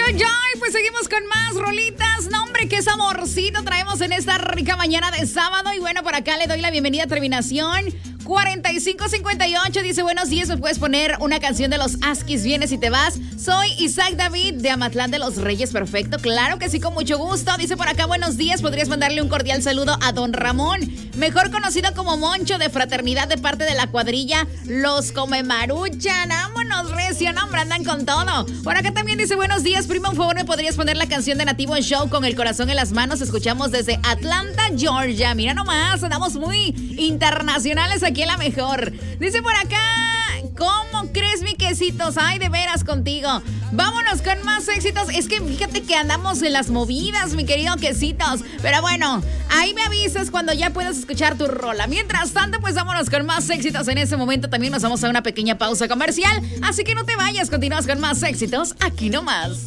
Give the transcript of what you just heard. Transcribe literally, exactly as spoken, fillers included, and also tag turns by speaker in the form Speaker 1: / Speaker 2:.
Speaker 1: ay, ay, pues seguimos con más rolitas. No, hombre, qué saborcito traemos en esta rica mañana de sábado. Y bueno, por acá le doy la bienvenida a terminación cuarenta y cinco cincuenta y ocho. Dice, buenos días, ¿me puedes poner una canción de los Askis? Vienes y te vas. Soy Isaac David de Amatlán de los Reyes. Perfecto, claro que sí, con mucho gusto. Dice por acá, buenos días, ¿podrías mandarle un cordial saludo a don Ramón, mejor conocido como Moncho, de Fraternidad, de parte de la cuadrilla Los Comemaruchan? Vámonos, recio, no, hombre, andan con todo. Por acá también dice, buenos días, primo, por favor, ¿me podrías poner la canción de Nativo Show con el corazón en las manos? Escuchamos desde Atlanta, Georgia. Mira nomás, andamos muy internacionales aquí en La Mejor. Dice por acá, ¿cómo crees, mi quesitos? Ay, de veras contigo. Vámonos con más éxitos. Es que fíjate que andamos en las movidas, mi querido quesitos. Pero bueno, ahí me avisas cuando ya puedas escuchar tu rola. Mientras tanto, pues vámonos con más éxitos. En ese momento también nos vamos a una pequeña pausa comercial. Así que no te vayas, continuamos con más éxitos aquí nomás.